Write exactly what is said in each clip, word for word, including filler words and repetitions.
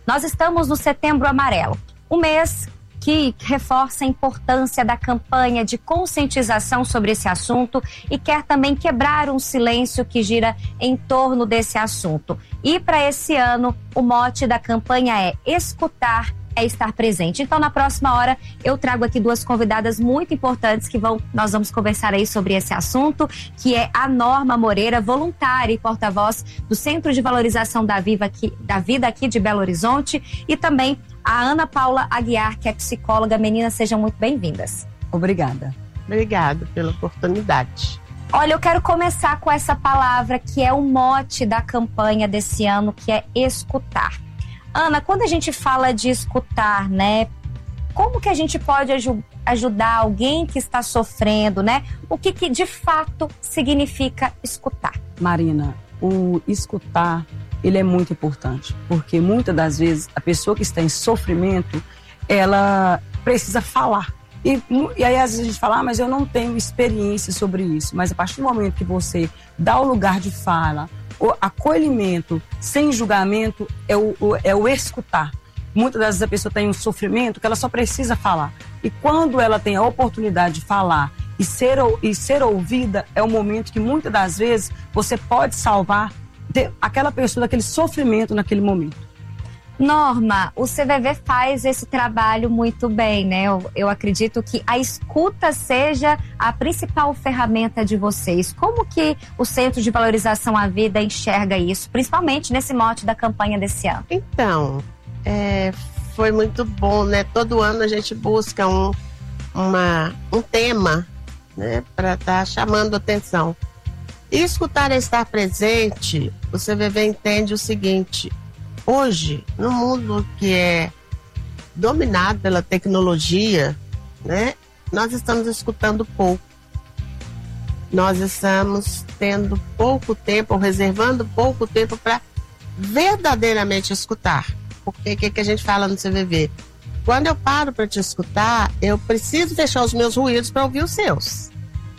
Nós estamos no Setembro Amarelo, um mês que reforça a importância da campanha de conscientização sobre esse assunto e quer também quebrar um silêncio que gira em torno desse assunto. E para esse ano, o mote da campanha é escutar é estar presente. Então, na próxima hora, eu trago aqui duas convidadas muito importantes que vão, nós vamos conversar aí sobre esse assunto, que é a Norma Moreira, voluntária e porta-voz do Centro de Valorização da, Viva aqui, da Vida aqui de Belo Horizonte, e também a Ana Paula Aguiar, que é psicóloga. Meninas, sejam muito bem-vindas. Obrigada. Obrigada pela oportunidade. Olha, eu quero começar com essa palavra que é o mote da campanha desse ano, que é escutar. Ana, quando a gente fala de escutar, né, como que a gente pode aj- ajudar alguém que está sofrendo, né? O que, que de fato significa escutar? Marina, o escutar, ele é muito importante, porque muitas das vezes a pessoa que está em sofrimento, ela precisa falar. E, e aí às vezes a gente fala, ah, mas eu não tenho experiência sobre isso. Mas a partir do momento que você dá o lugar de fala, o acolhimento sem julgamento é o, o, é o escutar. Muitas das vezes a pessoa tem um sofrimento que ela só precisa falar. E quando ela tem a oportunidade de falar e ser, e ser ouvida, é o momento que muitas das vezes você pode salvar aquela pessoa daquele sofrimento naquele momento. Norma, o C V V faz esse trabalho muito bem, né? Eu, eu acredito que a escuta seja a principal ferramenta de vocês. Como que o Centro de Valorização à Vida enxerga isso, principalmente nesse mote da campanha desse ano? Então, é, foi muito bom, né? Todo ano a gente busca um, uma, um tema, né, para estar tá chamando atenção. E escutar é estar presente, o C V V entende o seguinte: hoje, no mundo que é dominado pela tecnologia, né, nós estamos escutando pouco. Nós estamos tendo pouco tempo, ou reservando pouco tempo para verdadeiramente escutar. Porque o que, que a gente fala no C V V? Quando eu paro para te escutar, eu preciso deixar os meus ruídos para ouvir os seus.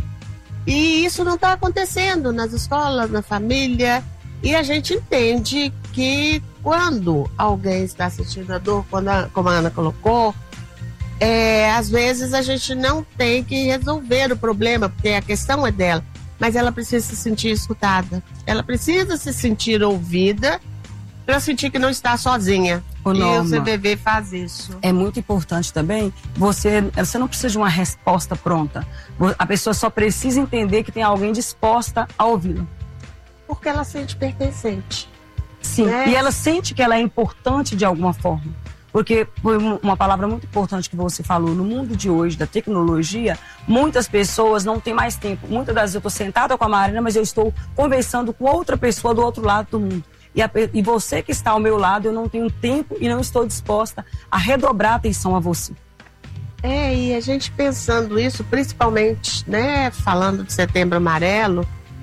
E isso não está acontecendo nas escolas, na família. E a gente entende que quando alguém está sentindo a dor, quando a, como a Ana colocou, é, às vezes a gente não tem que resolver o problema, porque a questão é dela, mas ela precisa se sentir escutada. Ela precisa se sentir ouvida para sentir que não está sozinha. Ô, e Norma, o C V V faz isso. É muito importante também, você, você não precisa de uma resposta pronta. A pessoa só precisa entender que tem alguém disposta a ouvi-la. Porque ela sente pertencente. Sim, né? E ela sente que ela é importante de alguma forma. Porque foi uma palavra muito importante que você falou. No mundo de hoje, da tecnologia, muitas pessoas não têm mais tempo. Muitas das vezes eu estou sentada com a Marina, mas eu estou conversando com outra pessoa do outro lado do mundo. E, a, e você que está ao meu lado, eu não tenho tempo e não estou disposta a redobrar a atenção a você. É, e a gente pensando isso, principalmente, né, falando de Setembro Amarelo,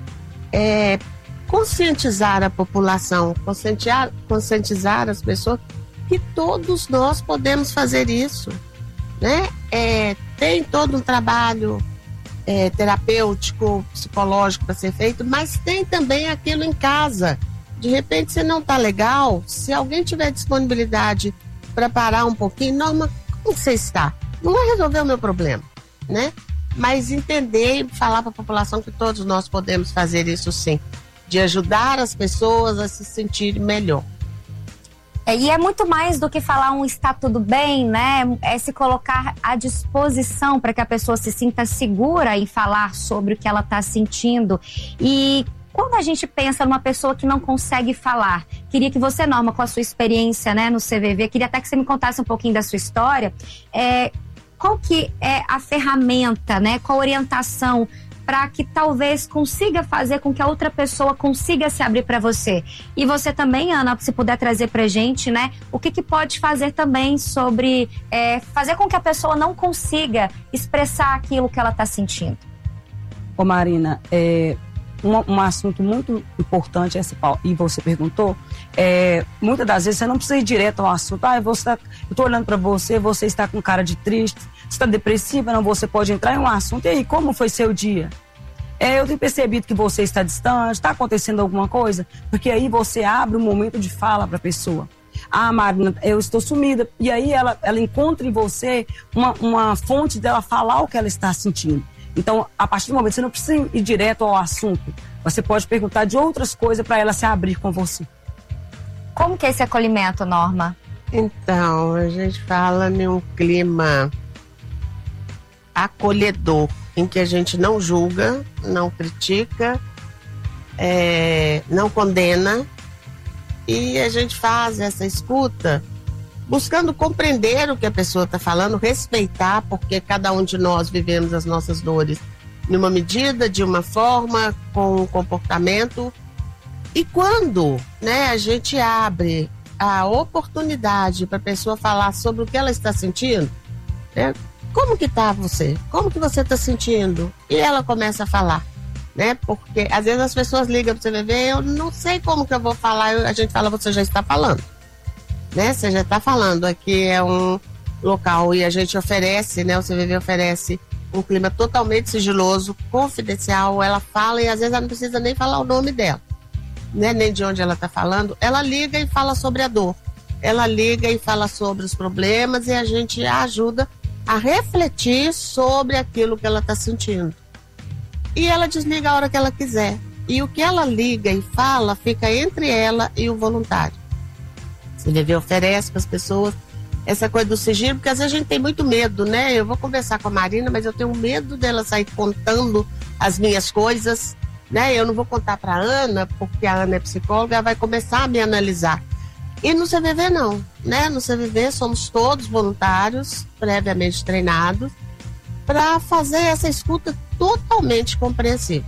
é conscientizar a população, conscientizar, conscientizar as pessoas que todos nós podemos fazer isso, né? É, tem todo um trabalho é, terapêutico, psicológico para ser feito, mas tem também aquilo em casa. De repente você não tá legal, se alguém tiver disponibilidade para parar um pouquinho, Norma, como você está? Não vai resolver o meu problema, né? Mas entender e falar para a população que todos nós podemos fazer isso sim, de ajudar as pessoas a se sentirem melhor. É, e é muito mais do que falar um está tudo bem, né? É se colocar à disposição para que a pessoa se sinta segura em falar sobre o que ela está sentindo. E quando a gente pensa numa pessoa que não consegue falar, queria que você, Norma, com a sua experiência, né, no C V V, queria até que você me contasse um pouquinho da sua história. É, qual que é a ferramenta, né? Qual a orientação para que talvez consiga fazer com que a outra pessoa consiga se abrir para você? E você também, Ana, se puder trazer pra gente, né, o que que pode fazer também sobre é, fazer com que a pessoa não consiga expressar aquilo que ela está sentindo? Ô Marina, é, um, um assunto muito importante, esse, e você perguntou, é, muitas das vezes você não precisa ir direto ao assunto. Ah, eu estou olhando para você, você está com cara de triste, você está depressiva, não, você pode entrar em um assunto. E aí, como foi seu dia? É, eu tenho percebido que você está distante, está acontecendo alguma coisa? Porque aí você abre um momento de fala para a pessoa. Ah, Marina, eu estou sumida. E aí ela, ela encontra em você uma, uma fonte dela falar o que ela está sentindo. Então, a partir do momento, você não precisa ir direto ao assunto. Você pode perguntar de outras coisas para ela se abrir com você. Como que é esse acolhimento, Norma? Então, a gente fala em um clima acolhedor, em que a gente não julga, não critica, é, não condena, e a gente faz essa escuta buscando compreender o que a pessoa está falando, respeitar, porque cada um de nós vivemos as nossas dores numa medida, de uma forma, com um comportamento. E quando, né, a gente abre a oportunidade para a pessoa falar sobre o que ela está sentindo, né, como que tá você? Como que você está sentindo? E ela começa a falar, né? Porque às vezes as pessoas ligam para você ver, eu não sei como que eu vou falar, a gente fala, você já está falando, né? Você já está falando. Aqui é um local e a gente oferece, né? O C V V oferece um clima totalmente sigiloso, confidencial. Ela fala e às vezes ela não precisa nem falar o nome dela, né? Nem de onde ela está falando. Ela liga e fala sobre a dor. Ela liga e fala sobre os problemas e a gente a ajuda a refletir sobre aquilo que ela está sentindo. E ela desliga a hora que ela quiser. E o que ela liga e fala fica entre ela e o voluntário. O C V V oferece para as pessoas essa coisa do sigilo, porque às vezes a gente tem muito medo, né? Eu vou conversar com a Marina, mas eu tenho medo dela sair contando as minhas coisas, né? Eu não vou contar para a Ana, porque a Ana é psicóloga, ela vai começar a me analisar. E no C V V não, né? No C V V somos todos voluntários, previamente treinados, para fazer essa escuta totalmente compreensível.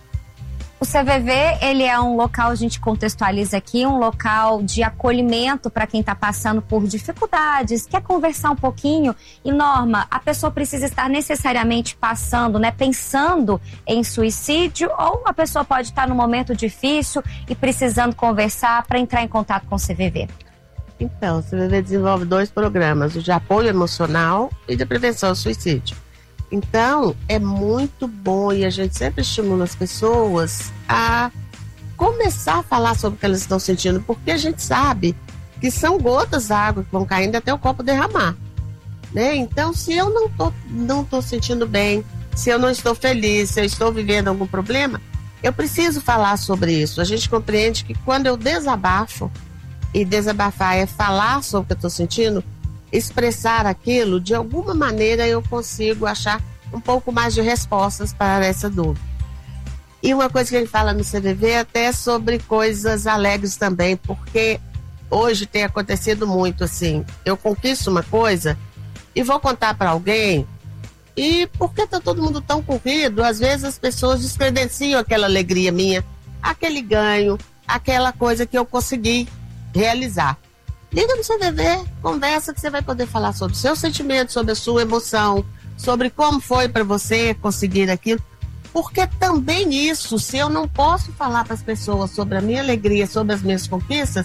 O C V V, ele é um local, a gente contextualiza aqui, um local de acolhimento para quem está passando por dificuldades, quer conversar um pouquinho. E, Norma, a pessoa precisa estar necessariamente passando, né, pensando em suicídio, ou a pessoa pode estar num momento difícil e precisando conversar para entrar em contato com o C V V? Então, o C V V desenvolve dois programas, o de apoio emocional e de prevenção ao suicídio. Então, é muito bom e a gente sempre estimula as pessoas a começar a falar sobre o que elas estão sentindo, porque a gente sabe que são gotas d'água que vão caindo até o copo derramar, né? Então, se eu não tô, não tô sentindo bem, se eu não estou feliz, se eu estou vivendo algum problema, eu preciso falar sobre isso. A gente compreende que quando eu desabafo, e desabafar é falar sobre o que eu estou sentindo, expressar aquilo, de alguma maneira eu consigo achar um pouco mais de respostas para essa dúvida. E uma coisa que a gente fala no C V V é até sobre coisas alegres também, porque hoje tem acontecido muito assim, eu conquisto uma coisa e vou contar para alguém, e porque está todo mundo tão corrido, às vezes as pessoas descredenciam aquela alegria minha, aquele ganho, aquela coisa que eu consegui realizar. Liga no C V V, conversa que você vai poder falar sobre o seu sentimento, sobre a sua emoção, sobre como foi para você conseguir aquilo. Porque também isso, se eu não posso falar para as pessoas sobre a minha alegria, sobre as minhas conquistas,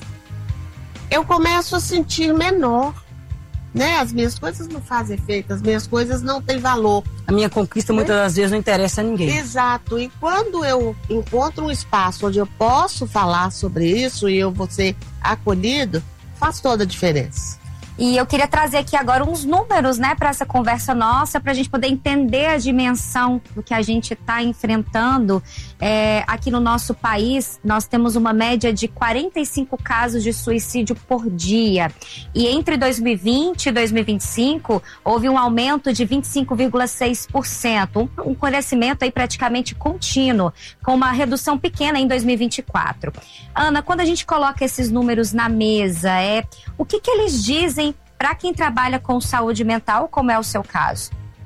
eu começo a sentir menor, né? As minhas coisas não fazem efeito, as minhas coisas não têm valor. A minha conquista muitas das vezes não interessa a ninguém. Exato, e quando eu encontro um espaço onde eu posso falar sobre isso e eu vou ser acolhido, faz toda a diferença. E eu queria trazer aqui agora uns números, né, para essa conversa nossa, para a gente poder entender a dimensão do que a gente está enfrentando. É, aqui no nosso país, nós temos uma média de quarenta e cinco casos de suicídio por dia. E entre dois mil e vinte e dois mil e vinte e cinco, houve um aumento de vinte e cinco vírgula seis por cento, um, um crescimento aí praticamente contínuo, com uma redução pequena em dois mil e vinte e quatro. Ana, quando a gente coloca esses números na mesa, é, o que que eles dizem para quem trabalha com saúde mental, como é o seu caso?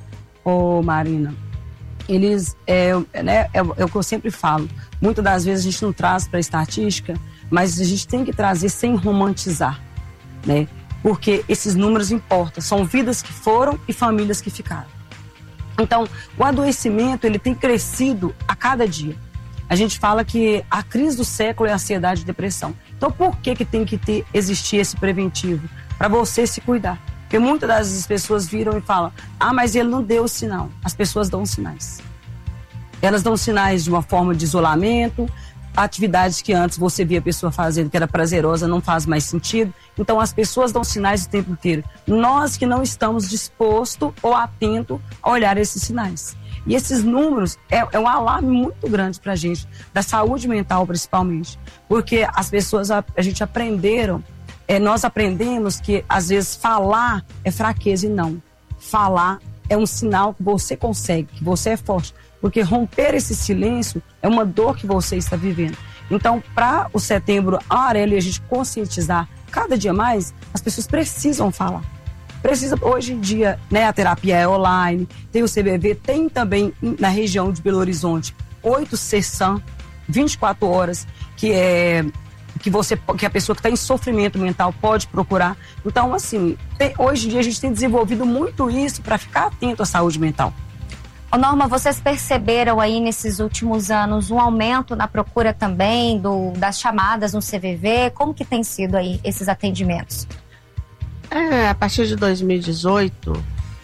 Ô, Marina, eles, é, né, é, é o que eu sempre falo, muitas das vezes a gente não traz para a estatística, mas a gente tem que trazer sem romantizar, né? Porque esses números importam, são vidas que foram e famílias que ficaram. Então, o adoecimento, ele tem crescido a cada dia. A gente fala que a crise do século é a ansiedade e depressão. Então, por que que tem que ter, existir esse preventivo? Para você se cuidar. Porque muitas das pessoas viram e falam, ah, mas ele não deu sinal. As pessoas dão sinais. Elas dão sinais de uma forma de isolamento, atividades que antes você via a pessoa fazendo, que era prazerosa, não faz mais sentido. Então as pessoas dão sinais o tempo inteiro. Nós que não estamos dispostos ou atentos a olhar esses sinais. E esses números é, é um alarme muito grande para a gente, da saúde mental principalmente. Porque as pessoas, a, a gente aprenderam, é, nós aprendemos que às vezes falar é fraqueza e não. Falar é um sinal que você consegue, que você é forte. Porque romper esse silêncio é uma dor que você está vivendo. Então, para o Setembro Amarelo e a gente conscientizar cada dia mais, as pessoas precisam falar. Precisa, hoje em dia, né, a terapia é online, tem o C B V, tem também na região de Belo Horizonte, oito sessões, vinte e quatro horas, que é que, você, que a pessoa que está em sofrimento mental pode procurar. Então, assim, tem, hoje em dia a gente tem desenvolvido muito isso para ficar atento à saúde mental. Ô Norma, vocês perceberam aí nesses últimos anos um aumento na procura também do, das chamadas no C V V? Como que tem sido aí esses atendimentos? É, a partir de dois mil e dezoito,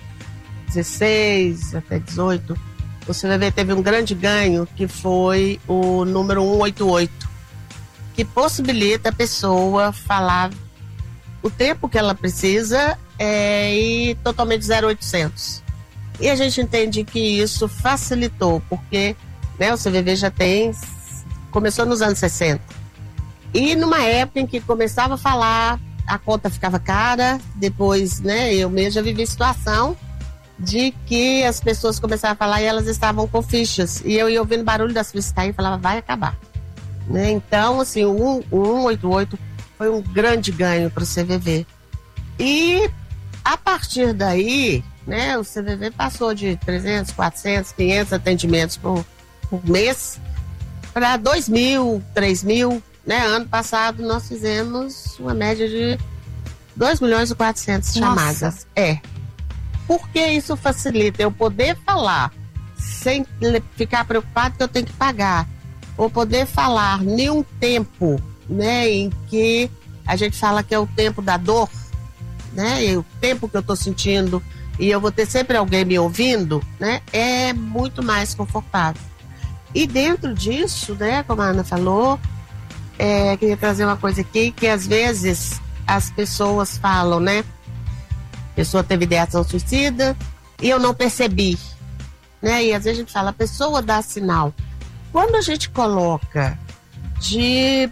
dezesseis até dezoito, o C V V teve um grande ganho, que foi o número cento e oitenta e oito, que possibilita a pessoa falar o tempo que ela precisa é, e totalmente zero oitocentos. E a gente entende que isso facilitou, porque, né, o C V V já tem, começou nos anos sessenta. E numa época em que começava a falar, a conta ficava cara, depois, né, eu mesmo já vivi situação de que as pessoas começavam a falar e elas estavam com fichas. E eu ia ouvindo barulho das fichas cair e falava, vai acabar. Né? Então, assim, o cento e oitenta e oito foi um grande ganho para o C V V. E a partir daí, né, o C V V passou de trezentos, quatrocentos, quinhentos atendimentos por, por mês para dois mil, três mil. Né? Ano passado nós fizemos uma média de dois milhões e quatrocentas chamadas. É. Porque isso facilita eu poder falar sem ficar preocupado que eu tenho que pagar. Ou poder falar em um tempo, né, em que a gente fala que é o tempo da dor, né, e o tempo que eu estou sentindo e eu vou ter sempre alguém me ouvindo, né, é muito mais confortável. E dentro disso, né, como a Ana falou, é, queria trazer uma coisa aqui, que às vezes as pessoas falam, né, a pessoa teve ideação suicida e eu não percebi, né, e às vezes a gente fala, a pessoa dá sinal. Quando a gente coloca de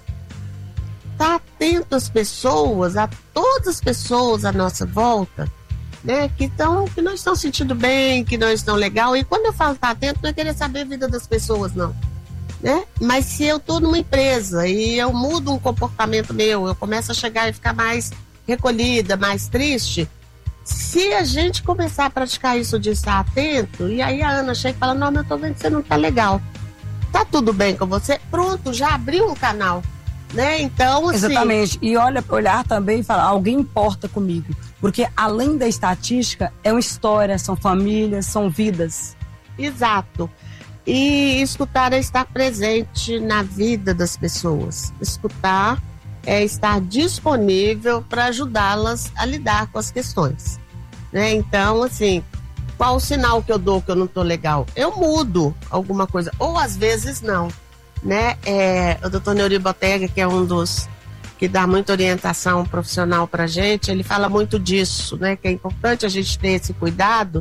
estar atento às pessoas, a todas as pessoas à nossa volta, né, que, tão, que não estão sentindo bem, que não estão legal, e quando eu falo estar atento, não é querer saber a vida das pessoas, não. Né? Mas se eu estou numa empresa e eu mudo um comportamento meu, eu começo a chegar e ficar mais recolhida, mais triste, se a gente começar a praticar isso de estar atento, e aí a Ana chega e fala, não, mas eu estou vendo que você não está legal. Tá tudo bem com você? Pronto, já abriu um canal, né? Então, assim... Exatamente. E olha, olhar também e falar, alguém importa comigo. Porque além da estatística, é uma história, são famílias, são vidas. Exato. E escutar é estar presente na vida das pessoas. Escutar é estar disponível para ajudá-las a lidar com as questões. Né? Então, assim, qual o sinal que eu dou que eu não estou legal? Eu mudo alguma coisa, ou às vezes não. Né? É, o doutor Neuri Botega, que é um dos que dá muita orientação profissional para a gente, ele fala muito disso, né? Que é importante a gente ter esse cuidado,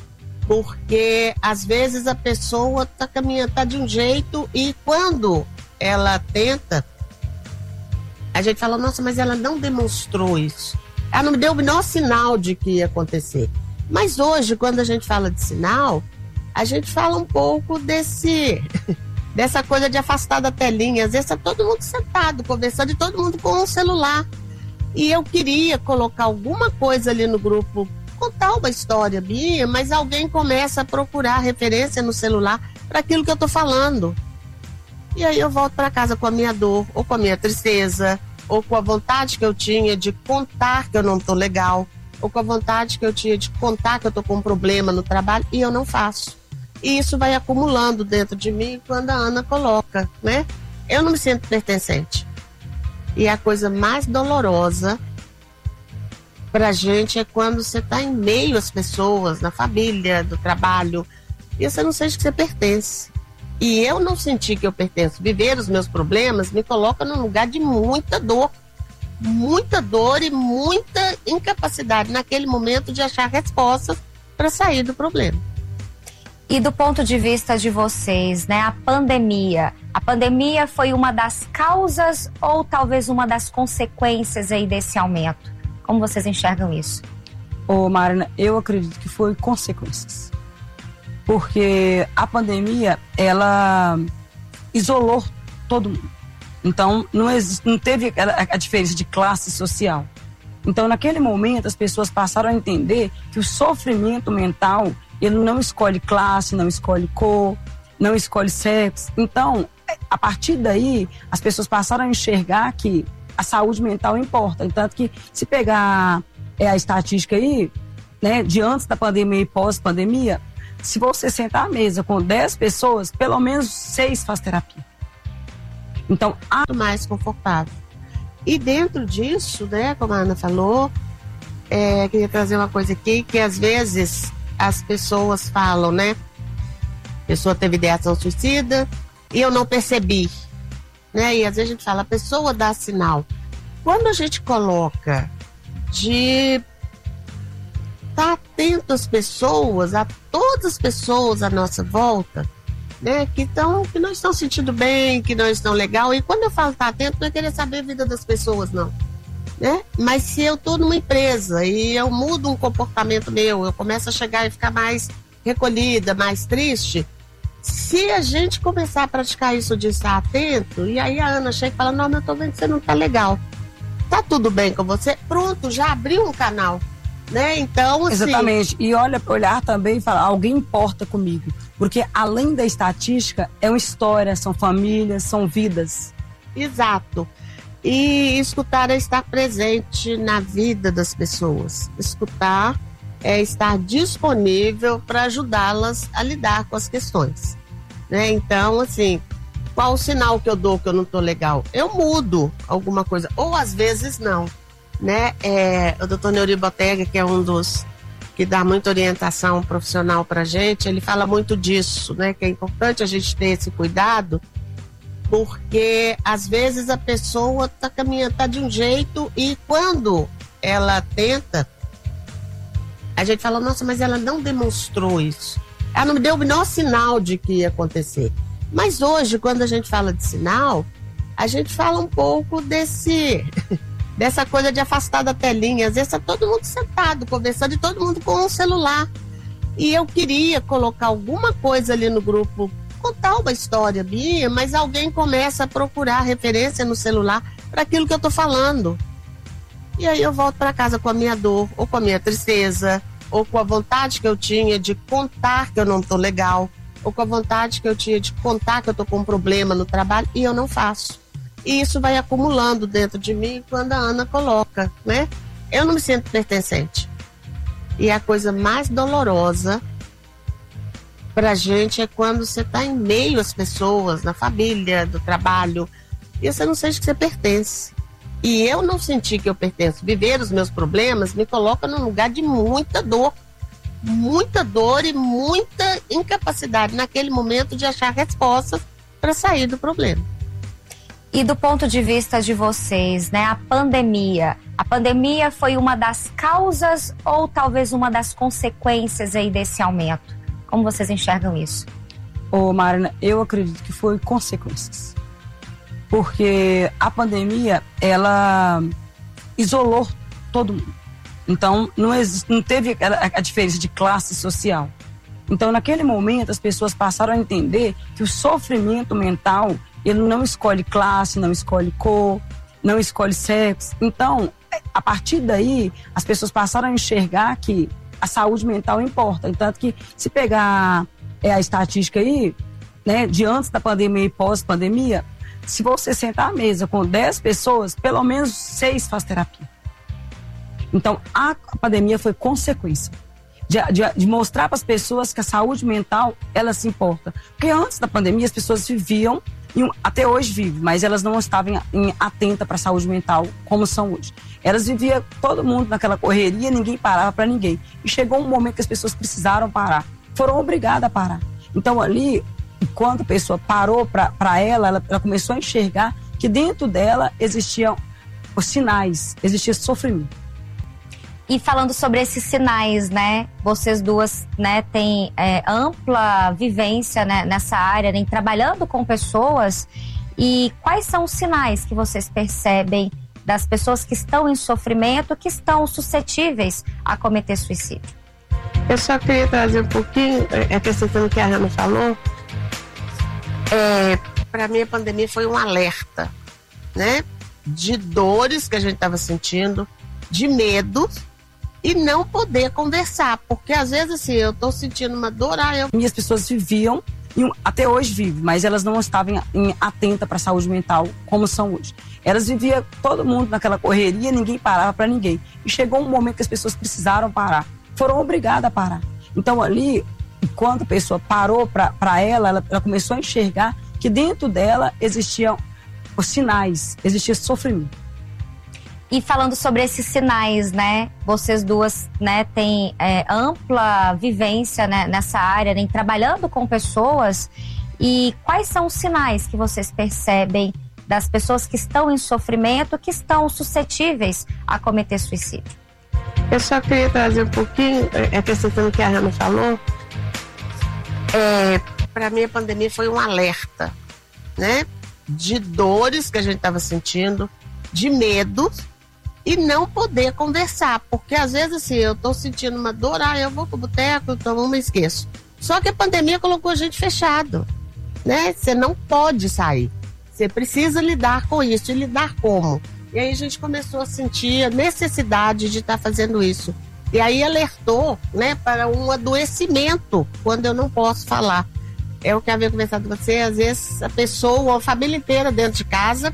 porque às vezes a pessoa está caminhando, tá de um jeito, e quando ela tenta, a gente fala, nossa, mas ela não demonstrou isso. Ela não me deu o menor sinal de que ia acontecer. Mas hoje, quando a gente fala de sinal, a gente fala um pouco desse, dessa coisa de afastar da telinha. Às vezes está todo mundo sentado, conversando, e todo mundo com um celular. E eu queria colocar alguma coisa ali no grupo, contar uma história minha, mas alguém começa a procurar referência no celular para aquilo que eu estou falando. E aí eu volto para casa com a minha dor, ou com a minha tristeza, ou com a vontade que eu tinha de contar que eu não estou legal, ou com a vontade que eu tinha de contar que eu estou com um problema no trabalho, e eu não faço. E isso vai acumulando dentro de mim quando a Ana coloca, né? Eu não me sinto pertencente. E a coisa mais dolorosa pra gente é quando você tá em meio às pessoas, na família, do trabalho, e você não sente que você pertence. e eu não sentir que eu pertenço. Viver os meus problemas me coloca num lugar de muita dor, muita dor e muita incapacidade naquele momento de achar respostas para sair do problema. E do ponto de vista de vocês, né, a pandemia, a pandemia foi uma das causas ou talvez uma das consequências aí desse aumento? Como vocês enxergam isso? Ô Marina, eu acredito que foi consequências. Porque a pandemia, ela isolou todo mundo. Então, não, existe, não teve a, a diferença de classe social. Então, naquele momento, as pessoas passaram a entender que o sofrimento mental, ele não escolhe classe, não escolhe cor, não escolhe sexo. Então, a partir daí, as pessoas passaram a enxergar que a saúde mental importa. Tanto que, se pegar é, a estatística aí, né, de antes da pandemia e pós-pandemia, se você sentar à mesa com dez pessoas, pelo menos seis faz terapia. Então, há mais confortável. E dentro disso, né, como a Ana falou, é, queria trazer uma coisa aqui, que às vezes as pessoas falam, né, a pessoa teve ideação suicida e eu não percebi, né, e às vezes a gente fala, a pessoa dá sinal. Quando a gente coloca de estar atento às pessoas, a todas as pessoas à nossa volta, né, que, tão, que não estão sentindo bem, que não estão legal. E quando eu falo estar atento, não é querer saber a vida das pessoas, não. Né? Mas se eu estou numa empresa e eu mudo um comportamento meu, eu começo a chegar e ficar mais recolhida, mais triste, se a gente começar a praticar isso de estar atento, e aí a Ana chega e fala, não, mas eu estou vendo que você não está legal. Tá tudo bem com você? Pronto, já abriu um canal. Né? Então, assim... Exatamente. E olha, olhar também e falar, alguém importa comigo. Porque além da estatística, é uma história, são famílias, são vidas. Exato. E escutar é estar presente na vida das pessoas. Escutar é estar disponível para ajudá-las a lidar com as questões. Né? Então, assim, qual o sinal que eu dou que eu não estou legal? Eu mudo alguma coisa, ou às vezes não. Né? É, o doutor Neuri Botega, que é um dos que dá muita orientação profissional para a gente, ele fala muito disso, né? Que é importante a gente ter esse cuidado, porque às vezes a pessoa está caminhando, tá de um jeito, e quando ela tenta, a gente fala, nossa, mas ela não demonstrou isso, ela não me deu o menor sinal de que ia acontecer. Mas hoje, quando a gente fala de sinal, a gente fala um pouco desse... dessa coisa de afastar da telinha. Às vezes está todo mundo sentado, conversando, e todo mundo com um celular. E eu queria colocar alguma coisa ali no grupo, contar uma história minha, mas alguém começa a procurar referência no celular para aquilo que eu estou falando. E aí eu volto para casa com a minha dor, ou com a minha tristeza, ou com a vontade que eu tinha de contar que eu não estou legal, ou com a vontade que eu tinha de contar que eu estou com um problema no trabalho, e eu não faço. E isso vai acumulando dentro de mim quando a Ana coloca, né? Eu não me sinto pertencente. E a coisa mais dolorosa pra gente é quando você tá em meio às pessoas, na família, do trabalho, e você não sente que você pertence. E eu não sentir que eu pertenço. Viver os meus problemas me coloca num lugar de muita dor. Muita dor e muita incapacidade naquele momento de achar respostas para sair do problema. E do ponto de vista de vocês, né, a pandemia, a pandemia foi uma das causas ou talvez uma das consequências aí desse aumento? Como vocês enxergam isso? Ô Marina, eu acredito que foi consequências. Porque a pandemia, ela isolou todo mundo. Então, não, existe, não teve a, a diferença de classe social. Então, naquele momento, as pessoas passaram a entender que o sofrimento mental, ele não escolhe classe, não escolhe cor, não escolhe sexo. Então, a partir daí, as pessoas passaram a enxergar que a saúde mental importa. Tanto que, se pegar é, a estatística aí, né, de antes da pandemia e pós-pandemia, se você sentar à mesa com dez pessoas, pelo menos seis faz terapia. Então, a pandemia foi consequência de, de, de mostrar para as pessoas que a saúde mental, ela se importa. Porque antes da pandemia, as pessoas viviam, e até hoje vivem, mas elas não estavam em, atenta para a saúde mental como são hoje. Elas viviam todo mundo naquela correria, ninguém parava para ninguém. E chegou um momento que as pessoas precisaram parar, foram obrigadas a parar. Então ali, e quando a pessoa parou para ela, ela, ela começou a enxergar que dentro dela existiam os sinais, existia sofrimento. E falando sobre esses sinais, né? Vocês duas, né, têm é, ampla vivência, né, nessa área, né, trabalhando com pessoas. E quais são os sinais que vocês percebem das pessoas que estão em sofrimento, que estão suscetíveis a cometer suicídio? Eu só queria trazer um pouquinho, é, acrescentando o que a Hannah falou. É, para mim a pandemia foi um alerta, né? De dores que a gente estava sentindo, de medo e não poder conversar, porque às vezes assim, eu tô sentindo uma dor, ah, eu... E as pessoas viviam, e até hoje vivem, mas elas não estavam atentas para a saúde mental como são hoje. Elas viviam, todo mundo naquela correria, ninguém parava para ninguém. E chegou um momento que as pessoas precisaram parar, foram obrigadas a parar. Então ali, quando a pessoa parou para ela, ela, ela começou a enxergar que dentro dela existiam os sinais, existia sofrimento. E falando sobre esses sinais, né? Vocês duas, né, têm é, ampla vivência, né, nessa área, né, trabalhando com pessoas. E quais são os sinais que vocês percebem das pessoas que estão em sofrimento, que estão suscetíveis a cometer suicídio? Eu só queria trazer um pouquinho, acrescentando o que a Hannah falou. É, para mim a pandemia foi um alerta, né? De dores que a gente estava sentindo, de medo e não poder conversar, porque às vezes assim, eu tô sentindo uma dor, ah, eu vou pro boteco, então eu me esqueço. Só que a pandemia colocou a gente fechado, né? Você não pode sair, você precisa lidar com isso, e lidar como? E aí a gente começou a sentir a necessidade de estar tá fazendo isso. E aí alertou, né, para um adoecimento, quando eu não posso falar. É o que eu havia conversado com você, às vezes a pessoa, a família inteira dentro de casa,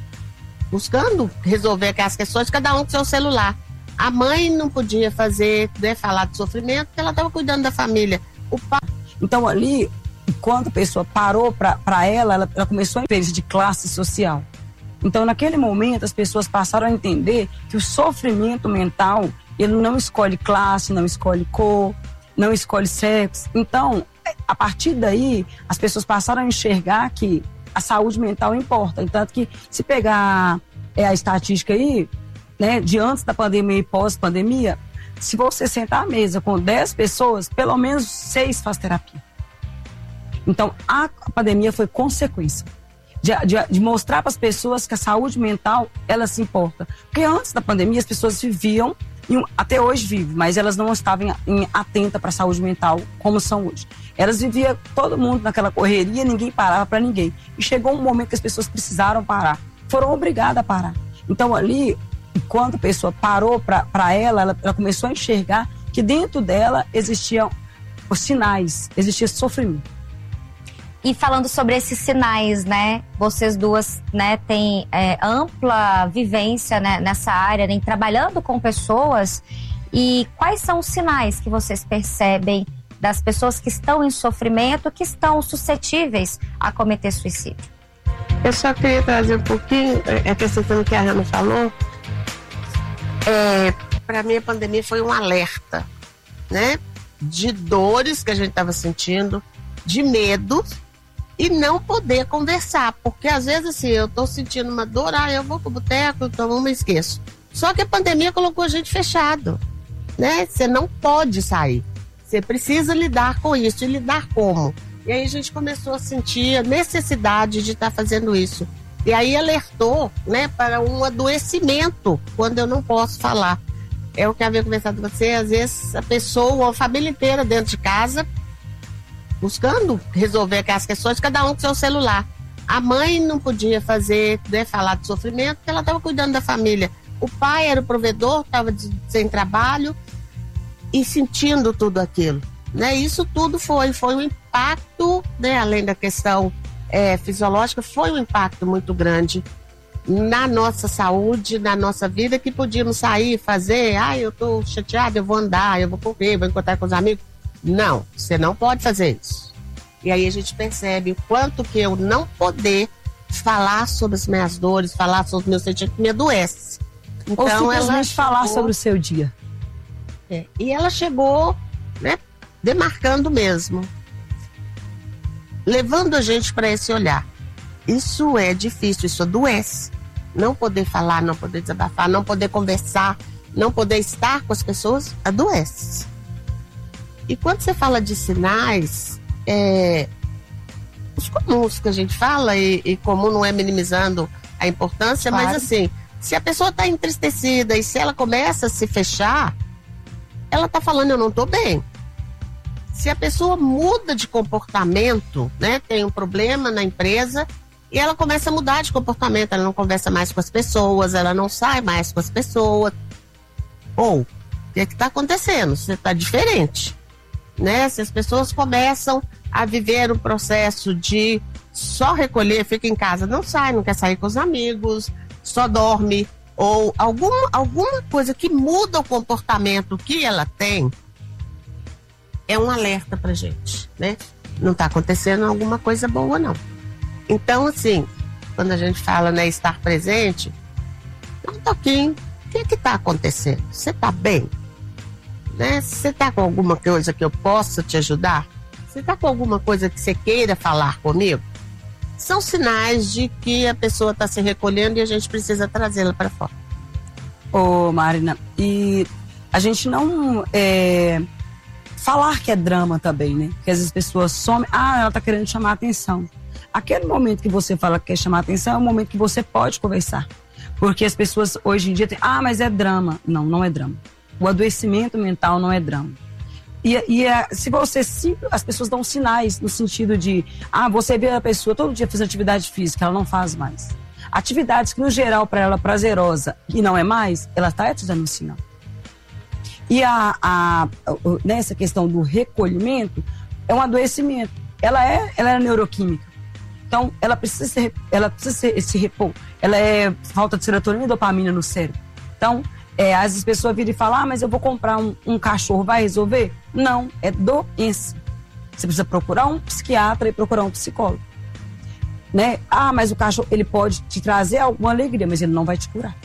buscando resolver aquelas questões, cada um com seu celular. A mãe não podia fazer, né, falar de sofrimento, porque ela estava cuidando da família. O pai... Então ali, quando a pessoa parou para ela, ela, ela começou a entender de classe social. Então naquele momento as pessoas passaram a entender que o sofrimento mental, ele não escolhe classe, não escolhe cor, não escolhe sexo. Então, a partir daí, as pessoas passaram a enxergar que a saúde mental importa. Entanto que, se pegar é, a estatística aí, né, de antes da pandemia e pós-pandemia, se você sentar à mesa com dez pessoas, pelo menos seis faz terapia. Então, a pandemia foi consequência de, de, de mostrar para as pessoas que a saúde mental, ela se importa. Porque antes da pandemia, as pessoas viviam, e até hoje vivem, mas elas não estavam atentas para a saúde mental como são hoje. Elas viviam, todo mundo naquela correria, ninguém parava para ninguém. E chegou um momento que as pessoas precisaram parar, foram obrigadas a parar. Então ali, quando a pessoa parou para ela, ela, ela começou a enxergar que dentro dela existiam os sinais, existia sofrimento. E falando sobre esses sinais, né? Vocês duas, né, têm é, ampla vivência, né, nessa área, né, trabalhando com pessoas. E quais são os sinais que vocês percebem das pessoas que estão em sofrimento, que estão suscetíveis a cometer suicídio? Eu só queria trazer um pouquinho, acrescentando o que a Hannah falou. É, para mim a pandemia foi um alerta, né? De dores que a gente estava sentindo, de medo e não poder conversar, porque às vezes assim, eu tô sentindo uma dor, ah, eu vou pro boteco, então eu me esqueço. Só que a pandemia colocou a gente fechado, né? Você não pode sair, você precisa lidar com isso, e lidar como? E aí a gente começou a sentir a necessidade de estar tá fazendo isso. E aí alertou, né, para um adoecimento, quando eu não posso falar. É o que eu havia conversado com você, às vezes a pessoa, a família inteira dentro de casa, buscando resolver aquelas questões, cada um com seu celular. A mãe não podia fazer, né, falar de sofrimento, porque ela estava cuidando da família. O pai era o provedor, estava sem trabalho e sentindo tudo aquilo, né? Isso tudo foi, foi um impacto, né, além da questão é, fisiológica, foi um impacto muito grande na nossa saúde, na nossa vida, que podíamos sair, fazer, ah, eu tô chateada, eu vou andar, eu vou correr, vou encontrar com os amigos. Não, você não pode fazer isso. E aí a gente percebe o quanto que eu não poder falar sobre as minhas dores, falar sobre os meus sentimentos, me adoece. Então, ou simplesmente ela falar chegou, sobre o seu dia. É, e ela chegou, né, demarcando mesmo. levando a gente para esse olhar. Isso é difícil, isso adoece. Não poder falar, não poder desabafar, não poder conversar, não poder estar com as pessoas, adoece. E quando você fala de sinais, é, os comuns que a gente fala, e, e comum não é minimizando a importância, claro. Mas assim, se a pessoa está entristecida e se ela começa a se fechar, ela está falando, eu não estou bem. Se a pessoa muda de comportamento, né, tem um problema na empresa e ela começa a mudar de comportamento, ela não conversa mais com as pessoas, ela não sai mais com as pessoas. Ou, o que é que está acontecendo? Você está diferente, né? Se as pessoas começam a viver o processo de só recolher, fica em casa, não sai, não quer sair com os amigos, só dorme, ou alguma, alguma coisa que muda o comportamento que ela tem, é um alerta pra gente, né? Não está acontecendo alguma coisa boa, não. Então, assim, quando a gente fala, né, estar presente, dá um toquinho. O que que tá acontecendo? Você tá bem? Né? Você tá com alguma coisa que eu possa te ajudar? Você tá com alguma coisa que você queira falar comigo? São sinais de que a pessoa está se recolhendo e a gente precisa trazê-la para fora. Ô, Marina, e a gente não é, falar que é drama também, né? Porque às vezes as pessoas somem, ah, ela tá querendo chamar a atenção. Aquele momento que você fala que quer chamar a atenção é o momento que você pode conversar. Porque as pessoas hoje em dia têm, ah, mas é drama. Não, não é drama. O adoecimento mental não é drama. E, e é, se você, se, as pessoas dão sinais no sentido de, ah, você vê a pessoa todo dia fazendo atividade física, ela não faz mais. Atividades que no geral para ela é prazerosa e não é mais, ela está te dando um sinal. E a, a, a, nessa questão do recolhimento, é um adoecimento. Ela é, ela é neuroquímica. Então, ela precisa, ser, ela precisa ser, se repor. Ela é falta de serotonina e dopamina no cérebro. Então, é, às vezes a pessoa vira e fala, ah, mas eu vou comprar um, um cachorro, vai resolver? Não, é doença. Você precisa procurar um psiquiatra e procurar um psicólogo. Né? Ah, mas o cachorro, ele pode te trazer alguma alegria, mas ele não vai te curar.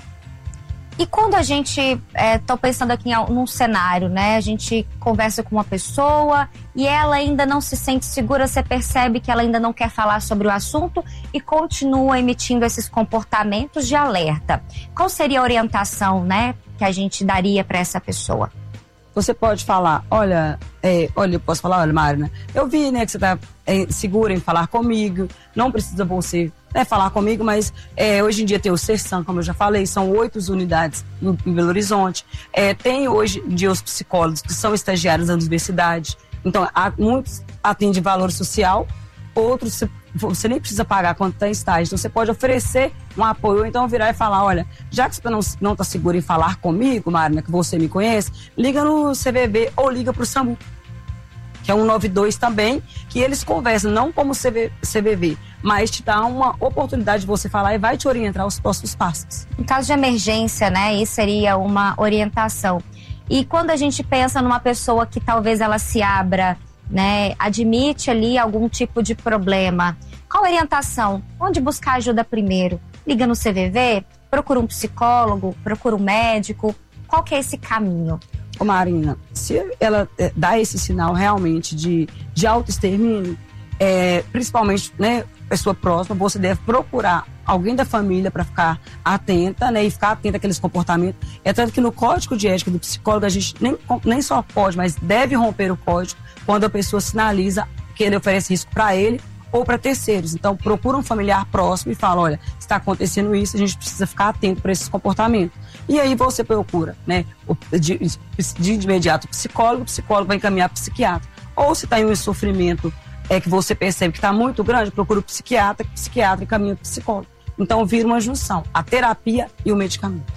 E quando a gente, é, tô pensando aqui em num cenário, né? A gente conversa com uma pessoa e ela ainda não se sente segura, você percebe que ela ainda não quer falar sobre o assunto e continua emitindo esses comportamentos de alerta. Qual seria a orientação, né, que a gente daria para essa pessoa? Você pode falar, olha, é, olha, eu posso falar, olha, Marina, eu vi, né, que você está é, segura em falar comigo, não precisa você né, falar comigo, mas é, hoje em dia tem o Sersan, como eu já falei, são oito unidades em, em Belo Horizonte. É, tem hoje em dia os psicólogos que são estagiários da universidade, então há, muitos atendem valor social, outros você, você nem precisa pagar quando está em estágio, então você pode oferecer um apoio, ou então virar e falar, olha, já que você não, não tá segura em falar comigo, Marina, que você me conhece, liga no C V V ou liga para o SAMU, que é um nove dois também, que eles conversam, não como C V V, mas te dá uma oportunidade de você falar e vai te orientar os próximos passos. Em caso de emergência, né, isso seria uma orientação. E quando a gente pensa numa pessoa que talvez ela se abra, né, admite ali algum tipo de problema, qual orientação? Onde buscar ajuda primeiro? Liga no C V V? Procura um psicólogo? Procura um médico? Qual que é esse caminho? Ô Marina, se ela é, dá esse sinal realmente de, de autoextermínio, é, principalmente, né, pessoa próxima, você deve procurar alguém da família para ficar atenta, né, e ficar atenta àqueles comportamentos. É tanto que no código de ética do psicólogo a gente nem, nem só pode, mas deve romper o código quando a pessoa sinaliza que ele oferece risco para ele ou para terceiros. Então, procura um familiar próximo e fala, olha, está acontecendo isso, a gente precisa ficar atento para esses comportamentos. E aí você procura, né, de, de imediato o psicólogo, o psicólogo vai encaminhar para o psiquiatra. Ou se está em um sofrimento é, que você percebe que está muito grande, procura o psiquiatra, que o psiquiatra encaminha para o psicólogo. Então, vira uma junção, a terapia e o medicamento.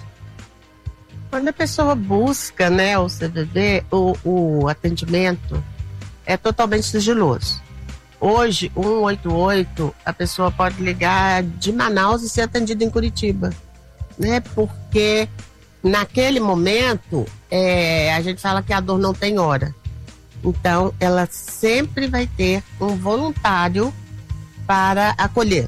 Quando a pessoa busca, né, o C V V, o, o atendimento é totalmente sigiloso. Hoje, um um oito oito, a pessoa pode ligar de Manaus e ser atendida em Curitiba, né? Porque naquele momento, é, a gente fala que a dor não tem hora. Então, ela sempre vai ter um voluntário para acolher.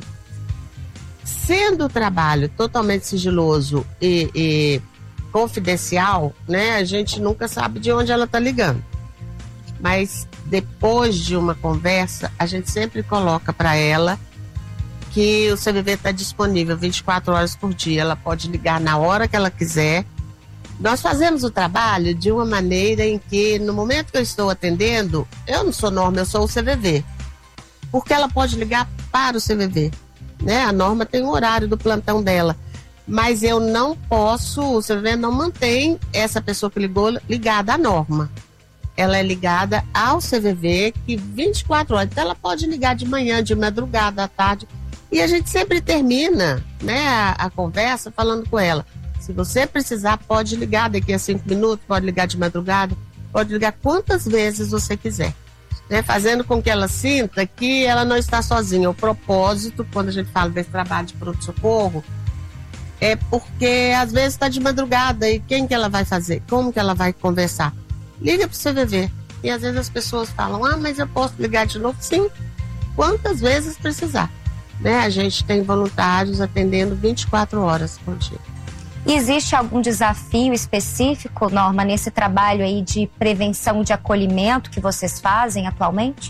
Sendo o trabalho totalmente sigiloso e, e confidencial, né? A gente nunca sabe de onde ela está ligando. Mas depois de uma conversa, a gente sempre coloca para ela que o C V V está disponível vinte e quatro horas por dia. Ela pode ligar na hora que ela quiser. Nós fazemos o trabalho de uma maneira em que, no momento que eu estou atendendo, eu não sou Norma, eu sou o C V V. Porque ela pode ligar para o C V V. Né? A Norma tem o horário do plantão dela. Mas eu não posso, o C V V não mantém essa pessoa que ligou ligada à Norma. Ela é ligada ao C V V, que vinte e quatro horas. Então ela pode ligar de manhã, de madrugada, à tarde. E a gente sempre termina, né, a, a conversa falando com ela. Se você precisar, pode ligar daqui a cinco minutos, pode ligar de madrugada, pode ligar quantas vezes você quiser. Né, fazendo com que ela sinta que ela não está sozinha. O propósito, quando a gente fala desse trabalho de pronto-socorro, é porque às vezes está de madrugada e quem que ela vai fazer? Como que ela vai conversar? Liga para o C V V. E às vezes as pessoas falam, ah, mas eu posso ligar de novo? Sim, quantas vezes precisar. Né? A gente tem voluntários atendendo vinte e quatro horas por dia. E existe algum desafio específico, Norma, nesse trabalho aí de prevenção de acolhimento que vocês fazem atualmente?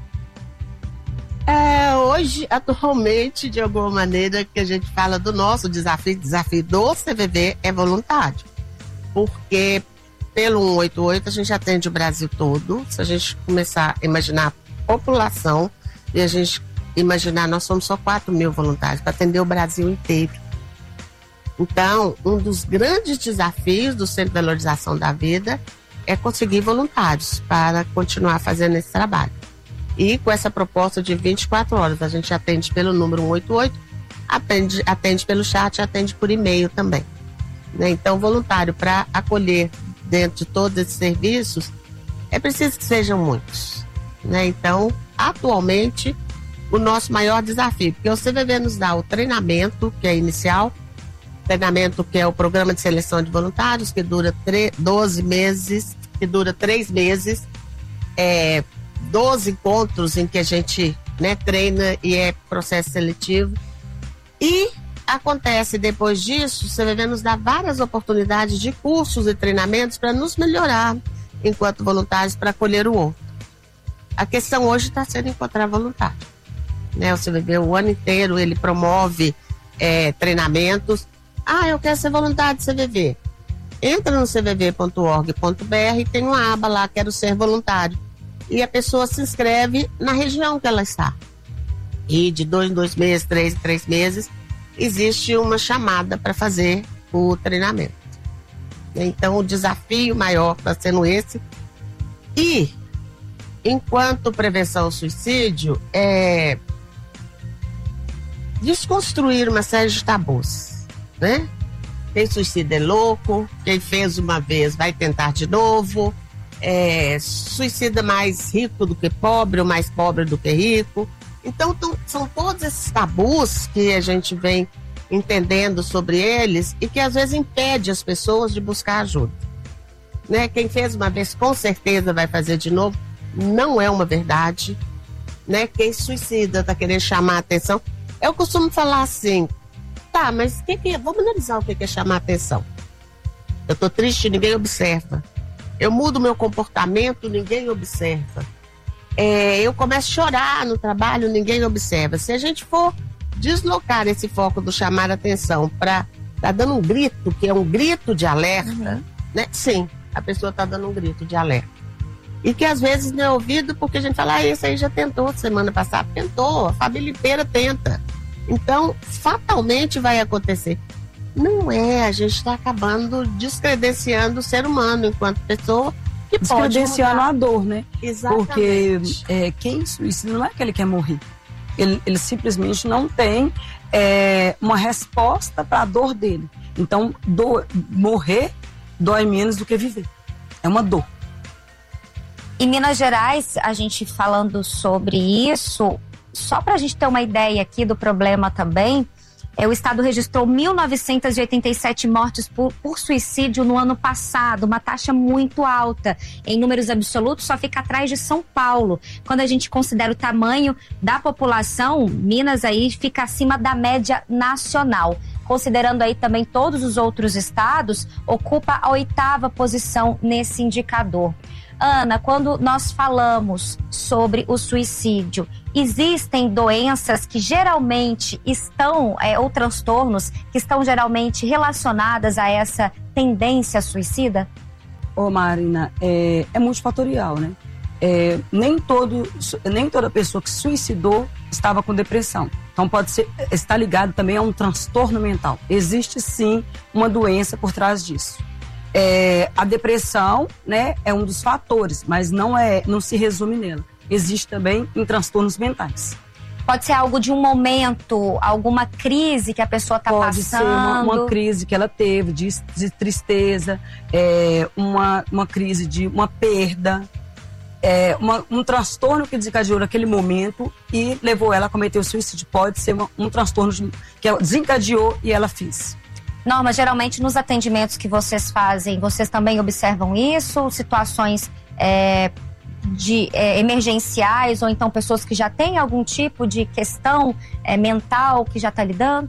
É, hoje, atualmente, de alguma maneira, que a gente fala do nosso desafio, desafio do C V V é voluntário. Porque pelo cento e oitenta e oito a gente atende o Brasil todo. Se a gente começar a imaginar a população e a gente imaginar, nós somos só quatro mil voluntários para atender o Brasil inteiro. Então, um dos grandes desafios do Centro de Valorização da Vida é conseguir voluntários para continuar fazendo esse trabalho. E com essa proposta de vinte e quatro horas, a gente atende pelo número cento e oitenta e oito, atende, atende pelo chat, atende por e-mail também. Né? Então, voluntário para acolher dentro de todos esses serviços, é preciso que sejam muitos. Né? Então, atualmente, o nosso maior desafio, porque o C V V nos dá o treinamento, que é inicial, treinamento que é o programa de seleção de voluntários, que dura doze meses, que dura três meses, é, doze encontros em que a gente, né, treina e é processo seletivo. E acontece depois disso, o C V V nos dá várias oportunidades de cursos e treinamentos para nos melhorar enquanto voluntários para acolher o outro. A questão hoje está sendo encontrar voluntário. Né? O C V V o ano inteiro ele promove é, treinamentos. Ah, eu quero ser voluntário de C V V. Entra no c v v ponto org ponto b r e tem uma aba lá, quero ser voluntário. E a pessoa se inscreve na região que ela está. E de dois em dois meses, três em três meses, existe uma chamada para fazer o treinamento. Então, o desafio maior está sendo esse. E, enquanto prevenção ao suicídio, é desconstruir uma série de tabus, né? Quem suicida é louco, quem fez uma vez vai tentar de novo, é, suicida mais rico do que pobre ou mais pobre do que rico. Então, tão, são todos esses tabus que a gente vem entendendo sobre eles e que às vezes impede as pessoas de buscar ajuda. Né? Quem fez uma vez com certeza vai fazer de novo, não é uma verdade. Né? Quem suicida está querendo chamar a atenção. Eu costumo falar assim, tá, mas que que, vamos analisar o que é chamar a atenção. Eu tô triste, ninguém observa. Eu mudo meu comportamento, ninguém observa. É, eu começo a chorar no trabalho, ninguém observa. Se a gente for deslocar esse foco do chamar a atenção para tá dando um grito, que é um grito de alerta, uhum. né? Sim, a pessoa tá dando um grito de alerta. E que às vezes não é ouvido porque a gente fala, ah, esse aí já tentou semana passada, tentou, a família inteira tenta. Então, fatalmente vai acontecer. Não é, a gente está acabando descredenciando o ser humano enquanto pessoa que pode descredenciando a dor, né? Exatamente. Porque é, quem suicida não é que ele quer morrer. Ele, ele simplesmente não tem é, uma resposta para a dor dele. Então, do, morrer dói menos do que viver. É uma dor. Em Minas Gerais, a gente falando sobre isso, só para a gente ter uma ideia aqui do problema também, é, o estado registrou mil novecentas e oitenta e sete mortes por, por suicídio no ano passado, uma taxa muito alta. Em números absolutos, só fica atrás de São Paulo. Quando a gente considera o tamanho da população, Minas aí fica acima da média nacional. Considerando aí também todos os outros estados, ocupa a oitava posição nesse indicador. Ana, quando nós falamos sobre o suicídio, existem doenças que geralmente estão, é, ou transtornos que estão geralmente relacionadas a essa tendência suicida? Ô Marina, é, é multifatorial, né? É, nem, todo, nem toda pessoa que suicidou estava com depressão. Então pode ser, está ligado também a um transtorno mental. Existe sim uma doença por trás disso. É, a depressão, né, é um dos fatores, mas não, é, não se resume nela. Existe também em transtornos mentais. Pode ser algo de um momento, alguma crise que a pessoa está passando? Pode ser uma, uma crise que ela teve de, de tristeza, é, uma, uma crise de uma perda, é, uma, um transtorno que desencadeou naquele momento e levou ela a cometer o suicídio. Pode ser uma, um transtorno de, que ela desencadeou e ela fez. Norma, geralmente nos atendimentos que vocês fazem, vocês também observam isso? Situações é, de, é, emergenciais ou então pessoas que já têm algum tipo de questão é, mental que já está lidando?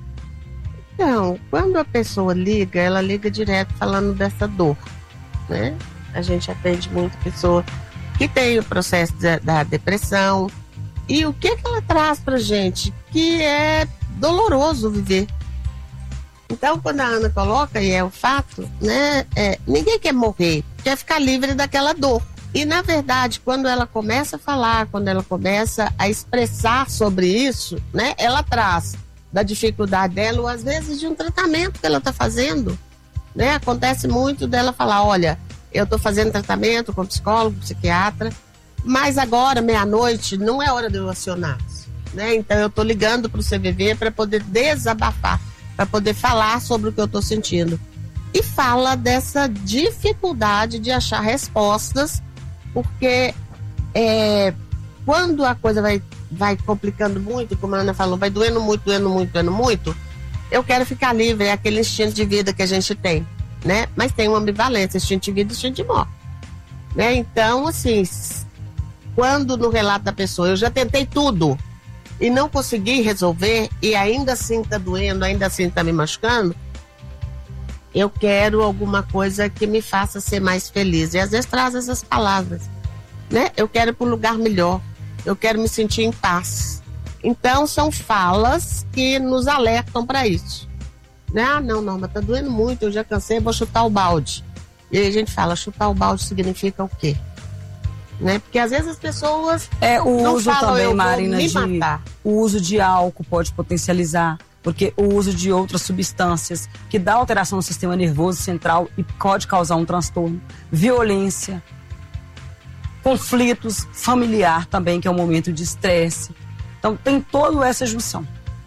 Então, quando a pessoa liga, ela liga direto falando dessa dor, né? A gente atende muito pessoa que tem o processo da, da depressão. E o que, que ela traz pra gente? Que é doloroso viver. Então, quando a Ana coloca, e é o fato, né? É, ninguém quer morrer, quer ficar livre daquela dor. E, na verdade, quando ela começa a falar, quando ela começa a expressar sobre isso, né? Ela traz da dificuldade dela, ou às vezes de um tratamento que ela está fazendo, né? Acontece muito dela falar, olha, eu estou fazendo tratamento com psicólogo, psiquiatra, mas agora, meia-noite, não é hora de eu acionar, né? Então, eu estou ligando para o C V V para poder desabafar, para poder falar sobre o que eu estou sentindo. E fala dessa dificuldade de achar respostas, porque é, quando a coisa vai, vai complicando muito, como a Ana falou, vai doendo muito, doendo muito, doendo muito, eu quero ficar livre, é aquele instinto de vida que a gente tem, né? Mas tem uma ambivalência, instinto de vida e instinto de morte, né? Então, assim, quando no relato da pessoa eu já tentei tudo e não consegui resolver e ainda assim tá doendo, ainda assim tá me machucando, eu quero alguma coisa que me faça ser mais feliz. E às vezes traz essas palavras, né? Eu quero ir para um lugar melhor, eu quero me sentir em paz. Então são falas que nos alertam para isso, né? Ah, não, Norma, tá doendo muito, eu já cansei, vou chutar o balde. E aí a gente fala, chutar o balde significa o quê? Né? Porque às vezes as pessoas é o não uso falam, também, eu Marina, vou me de matar. O uso de álcool pode potencializar, porque o uso de outras substâncias que dá alteração no sistema nervoso central e pode causar um transtorno, violência, conflitos familiar também, que é um momento de estresse. Então tem toda essa junção.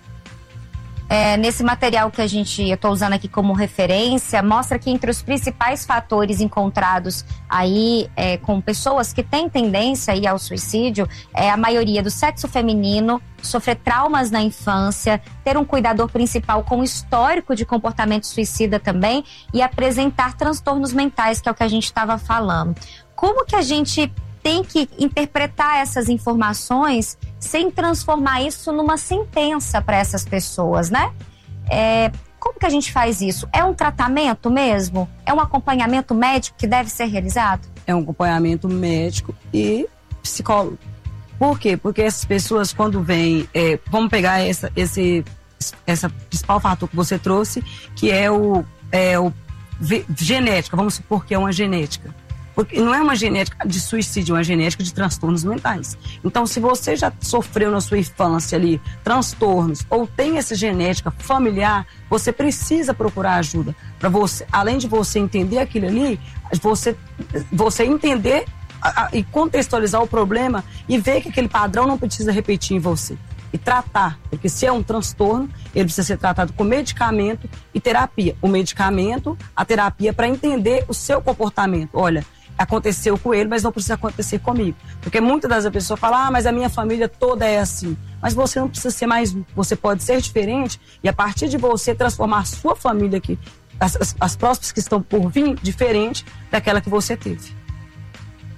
É, nesse material que a gente, eu estou usando aqui como referência, mostra que entre os principais fatores encontrados aí é, com pessoas que têm tendência aí ao suicídio, é a maioria do sexo feminino, sofrer traumas na infância, ter um cuidador principal com histórico de comportamento suicida também e apresentar transtornos mentais, que é o que a gente estava falando. Como que a gente tem que interpretar essas informações sem transformar isso numa sentença para essas pessoas, né? É, como que a gente faz isso? É um tratamento mesmo? É um acompanhamento médico que deve ser realizado? É um acompanhamento médico e psicólogo. Por quê? Porque essas pessoas, quando vêm, é, vamos pegar essa, esse essa principal fator que você trouxe, que é o, é o genética, vamos supor que é uma genética. Porque não é uma genética de suicídio, é uma genética de transtornos mentais. Então, se você já sofreu na sua infância ali transtornos ou tem essa genética familiar, você precisa procurar ajuda. Para você, além de você entender aquilo ali, você, você entender a, a, e contextualizar o problema e ver que aquele padrão não precisa repetir em você. E tratar, porque se é um transtorno, ele precisa ser tratado com medicamento e terapia. O medicamento, a terapia, para entender o seu comportamento. Olha, aconteceu com ele, mas não precisa acontecer comigo. Porque muitas das pessoas falam, ah, mas a minha família toda é assim. Mas você não precisa ser mais um. Você pode ser diferente e a partir de você transformar a sua família aqui, as, as, as próximas que estão por vir, diferente daquela que você teve.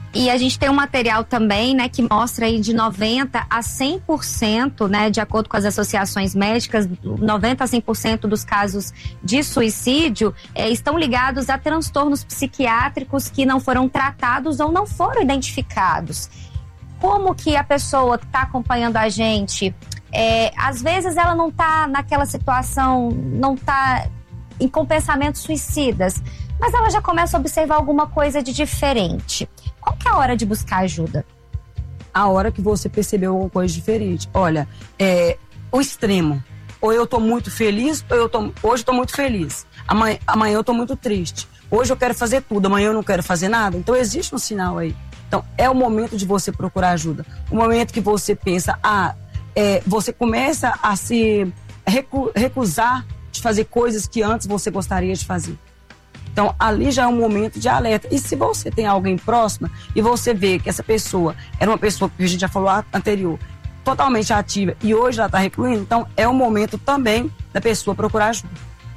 E a gente tem um material também, né, que mostra aí de noventa a cem por cento, né, de acordo com as associações médicas, noventa a cem por cento dos casos de suicídio eh, estão ligados a transtornos psiquiátricos que não foram tratados ou não foram identificados. Como que a pessoa que está acompanhando a gente, é, às vezes ela não está naquela situação, não está em com pensamentos suicidas, mas ela já começa a observar alguma coisa de diferente. Qual que é a hora de buscar ajuda? A hora que você percebeu alguma coisa diferente. Olha, é, o extremo. Ou eu tô muito feliz, ou eu tô, hoje eu tô muito feliz. Amanhã, amanhã eu tô muito triste. Hoje eu quero fazer tudo, amanhã eu não quero fazer nada. Então existe um sinal aí. Então é o momento de você procurar ajuda. O momento que você pensa, ah, é, você começa a se recu- recusar de fazer coisas que antes você gostaria de fazer. Então, ali já é um momento de alerta. E se você tem alguém próximo e você vê que essa pessoa era uma pessoa que a gente já falou anterior, totalmente ativa e hoje ela está recluindo, então é o momento também da pessoa procurar ajuda.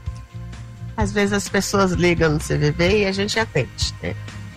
Às vezes as pessoas ligam no C V V e a gente atende, né?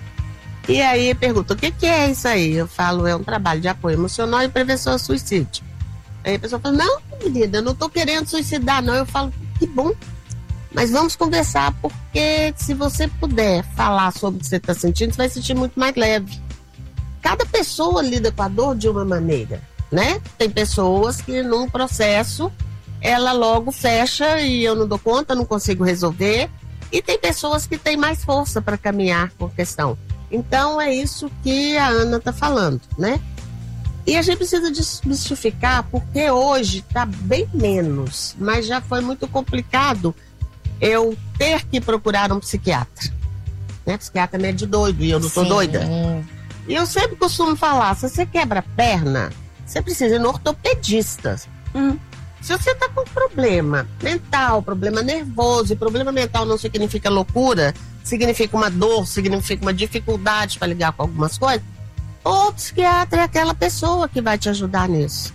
E aí pergunta, o que, que é isso aí? Eu falo, é um trabalho de apoio emocional e prevenção ao suicídio. Aí a pessoa fala, não, querida, eu não estou querendo suicidar, não. Eu falo, que bom. Mas vamos conversar, porque se você puder falar sobre o que você está sentindo, você vai sentir muito mais leve. Cada pessoa lida com a dor de uma maneira, né? Tem pessoas que num processo, ela logo fecha e eu não dou conta, não consigo resolver. E tem pessoas que têm mais força para caminhar por questão. Então é isso que a Ana está falando, né? E a gente precisa desmistificar, porque hoje está bem menos, mas já foi muito complicado eu ter que procurar um psiquiatra, né? Psiquiatra é meio de doido e eu não tô doida. E eu sempre costumo falar, se você quebra a perna, você precisa ir no ortopedista. Hum. Se você tá com problema mental, problema nervoso, e problema mental não significa loucura, significa uma dor, significa uma dificuldade para lidar com algumas coisas, o psiquiatra é aquela pessoa que vai te ajudar nisso.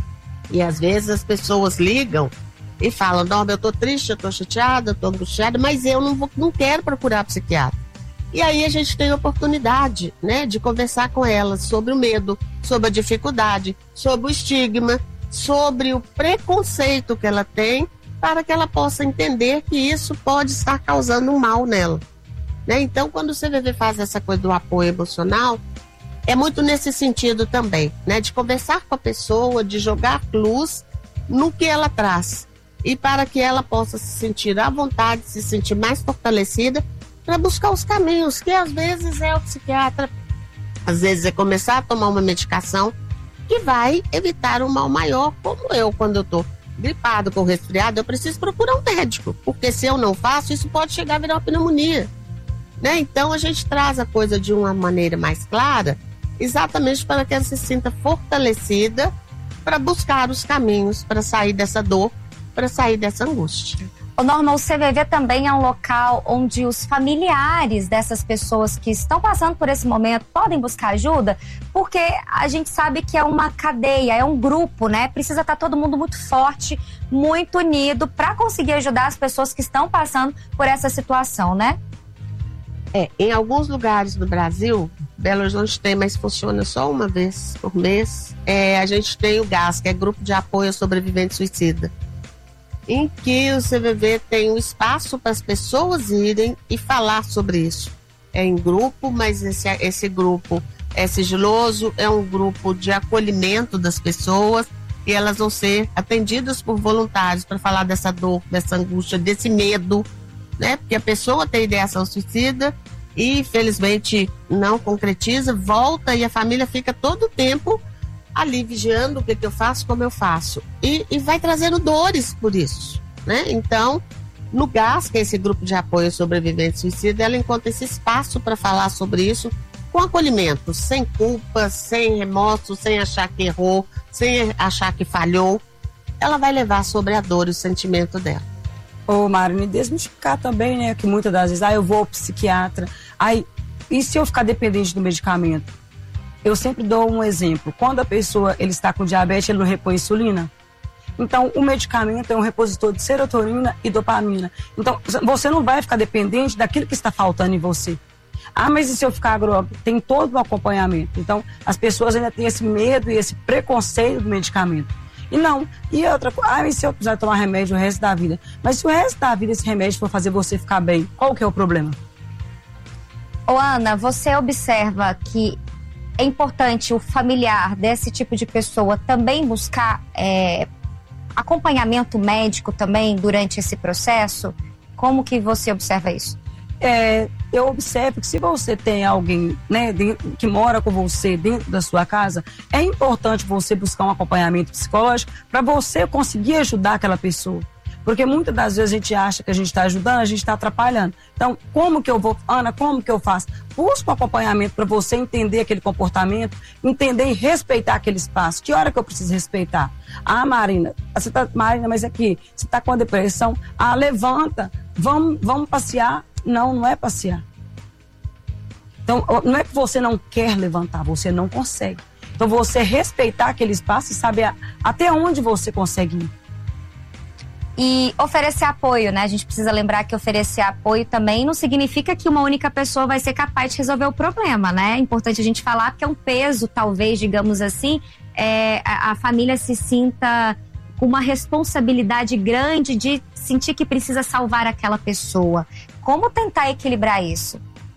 E às vezes as pessoas ligam e falam, não, eu tô triste, eu tô chateada, eu tô angustiada, mas eu não, vou, não quero procurar psiquiatra. E aí a gente tem a oportunidade, né, de conversar com elas sobre o medo, sobre a dificuldade, sobre o estigma, sobre o preconceito que ela tem, para que ela possa entender que isso pode estar causando um mal nela. Né? Então, quando o C V V faz essa coisa do apoio emocional, é muito nesse sentido também, né, de conversar com a pessoa, de jogar luz no que ela traz. E para que ela possa se sentir à vontade, se sentir mais fortalecida, para buscar os caminhos, que às vezes é o psiquiatra, às vezes é começar a tomar uma medicação que vai evitar um mal maior, como eu, quando eu estou gripado com resfriado, eu preciso procurar um médico, porque se eu não faço, isso pode chegar a virar uma pneumonia. Né? Então a gente traz a coisa de uma maneira mais clara, exatamente para que ela se sinta fortalecida para buscar os caminhos para sair dessa dor, para sair dessa angústia. O Norma, o C V V também é um local onde os familiares dessas pessoas que estão passando por esse momento podem buscar ajuda, porque a gente sabe que é uma cadeia, é um grupo, né? Precisa estar todo mundo muito forte, muito unido para conseguir ajudar as pessoas que estão passando por essa situação, né? É, em alguns lugares do Brasil, Belo Horizonte tem, mas funciona só uma vez por mês. É, a gente tem o GAS, que é Grupo de Apoio ao Sobrevivente Suicida, em que o C V V tem um espaço para as pessoas irem e falar sobre isso. É em grupo, mas esse, esse grupo é sigiloso, é um grupo de acolhimento das pessoas e elas vão ser atendidas por voluntários para falar dessa dor, dessa angústia, desse medo, né? Porque a pessoa tem ideação suicida e infelizmente não concretiza, volta e a família fica todo o tempo ali vigiando o que, que eu faço, como eu faço. E, e vai trazendo dores por isso, né? Então, no GAS, que é esse grupo de apoio ao sobrevivente suicida, ela encontra esse espaço para falar sobre isso com acolhimento, sem culpa, sem remorso, sem achar que errou, sem achar que falhou. Ela vai levar sobre a dor e o sentimento dela. Ô, Mari, desmistificar também, né? Que muitas das vezes, ah, eu vou ao psiquiatra. Aí, e se eu ficar dependente do medicamento? Eu sempre dou um exemplo. Quando a pessoa ele está com diabetes, ele não repõe insulina. Então, o medicamento é um repositor de serotonina e dopamina. Então, você não vai ficar dependente daquilo que está faltando em você. Ah, mas e se eu ficar agora? Tem todo o acompanhamento. Então, as pessoas ainda têm esse medo e esse preconceito do medicamento. E não, e outra coisa, ah, mas se eu precisar tomar remédio o resto da vida? Mas se o resto da vida esse remédio for fazer você ficar bem, qual que é o problema? Ô Ana, você observa que é importante o familiar desse tipo de pessoa também buscar é, acompanhamento médico também durante esse processo? Como que você observa isso? É, eu observo que se você tem alguém, né, dentro, que mora com você dentro da sua casa, é importante você buscar um acompanhamento psicológico para você conseguir ajudar aquela pessoa. Porque muitas das vezes a gente acha que a gente está ajudando, a gente está atrapalhando. Então, como que eu vou, Ana, como que eu faço? Busca um acompanhamento para você entender aquele comportamento, entender e respeitar aquele espaço. Que hora que eu preciso respeitar? Ah, Marina, você tá, Marina, mas aqui, você está com a depressão? Ah, levanta, vamos, vamos passear. Não, não é passear. Então, não é que você não quer levantar, você não consegue. Então, você respeitar aquele espaço e saber até onde você consegue ir. E oferecer apoio, né? A gente precisa lembrar que oferecer apoio também não significa que uma única pessoa vai ser capaz de resolver o problema, né? É importante a gente falar que é um peso, talvez, digamos assim, é, a, a família se sinta com uma responsabilidade grande de sentir que precisa salvar aquela pessoa. Como tentar equilibrar isso?